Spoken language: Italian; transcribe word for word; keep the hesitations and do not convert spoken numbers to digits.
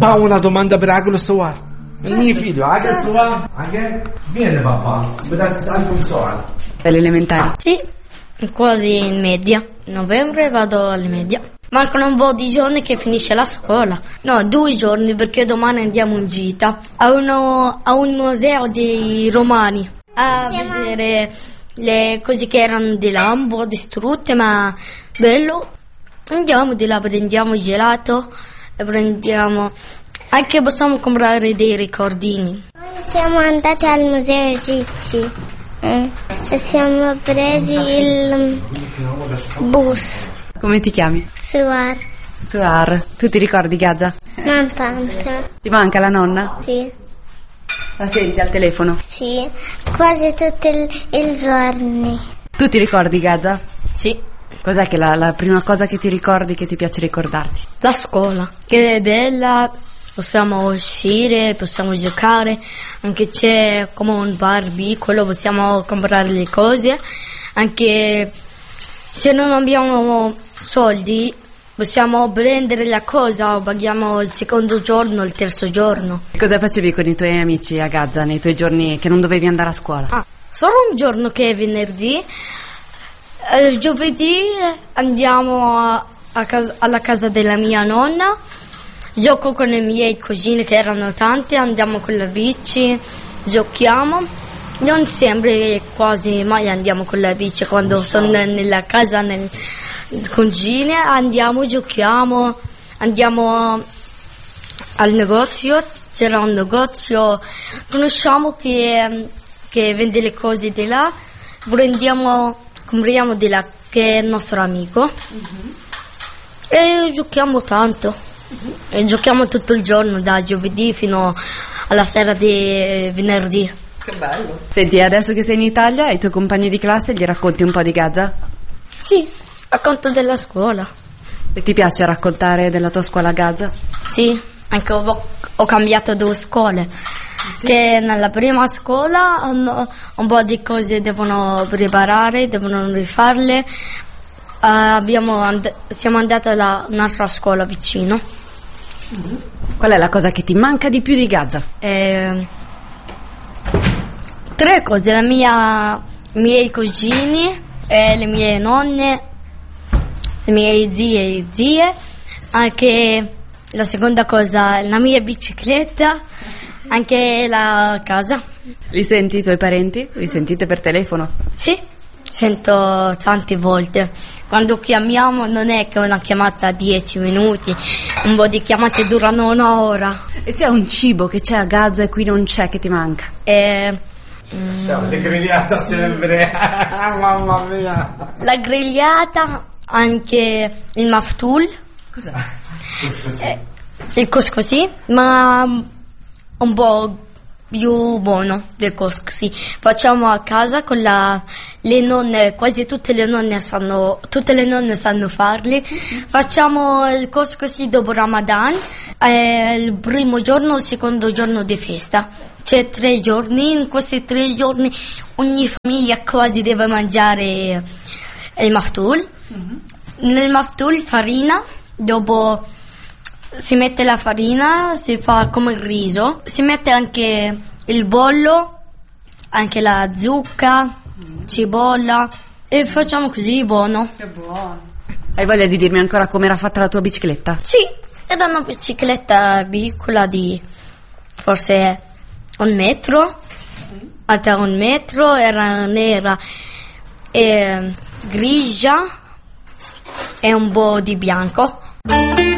Ma una domanda per Aglo Sowar. Il mio figlio, Aglo Sowar. Viene papà, vedete anche un soal. Per l'elementare? Sì, quasi in media. In novembre vado alle media. Mancano un po' di giorni che finisce la scuola. No, due giorni perché domani andiamo in gita a, uno, a un museo dei romani a Siamo... vedere le cose che erano di là, un po' distrutte, ma bello. Andiamo di là, prendiamo gelato e prendiamo... Anche possiamo comprare dei ricordini. Siamo andati al museo egizi mm. e siamo presi il bus. Come ti chiami? Suar. Suar. Tu ti ricordi Gaza? Non tanto. Ti manca la nonna? Sì. La senti al telefono? Sì, quasi tutti i giorni. Tu ti ricordi Gaza? Sì. Cos'è che la, la prima cosa che ti ricordi, che ti piace ricordarti? La scuola, che è bella, possiamo uscire, possiamo giocare, anche c'è come un bar piccolo, possiamo comprare le cose, anche se non abbiamo soldi possiamo prendere la cosa o paghiamo il secondo giorno, il terzo giorno. Cosa facevi con i tuoi amici a Gaza nei tuoi giorni che non dovevi andare a scuola? Ah, solo un giorno che è venerdì. Eh, giovedì andiamo a, a casa, alla casa della mia nonna, gioco con le mie cugine che erano tante, andiamo con la bici, giochiamo. Non sempre, quasi mai andiamo con la bici quando sono nella casa, nel cugine, andiamo, giochiamo, andiamo al negozio, c'era un negozio, conosciamo che, che vende le cose di là, prendiamo, compriamo di là che è il nostro amico uh-huh. e giochiamo tanto uh-huh. e giochiamo tutto il giorno da giovedì fino alla sera di venerdì. Che bello. Senti, adesso che sei in Italia, ai tuoi compagni di classe gli racconti un po' di Gaza? Sì, racconto della scuola. E ti piace raccontare della tua scuola a Gaza? Sì, anche ho, ho cambiato due scuole. Sì. Che nella prima scuola hanno un po' di cose devono preparare, devono rifarle. Uh, abbiamo and- siamo andati a un'altra scuola vicino. Mm-hmm. Qual è la cosa che ti manca di più di Gaza? Eh, tre cose: la mia, i miei cugini, e le mie nonne, le mie zie e zie, anche la seconda cosa, la mia bicicletta, anche la casa. Li senti i tuoi parenti? Li sentite per telefono? Sì, sento tante volte. Quando chiamiamo non è che una chiamata dieci minuti, un po' di chiamate durano un'ora. E c'è un cibo che c'è a Gaza e qui non c'è che ti manca? Eh, mm, le grigliata sempre. Mamma mia. La grigliata, anche il maftul. Cos'è? Eh, il couscous, ma un po' più buono del couscous. Facciamo a casa con la, le nonne, quasi tutte le nonne sanno, tutte le nonne sanno farli. Mm-hmm. Facciamo il couscous dopo Ramadan, eh, il primo giorno, il secondo giorno di festa. C'è tre giorni, in questi tre giorni ogni famiglia quasi deve mangiare il maftul. Mm-hmm. Nel maftul farina, dopo si mette la farina, si fa come il riso, si mette anche il bollo, anche la zucca, mm. cipolla e facciamo così, buono. Che buono. Hai voglia di dirmi ancora come era fatta la tua bicicletta? Sì, era una bicicletta piccola di forse un metro, mm. alta un metro, era nera e grigia e un po' di bianco.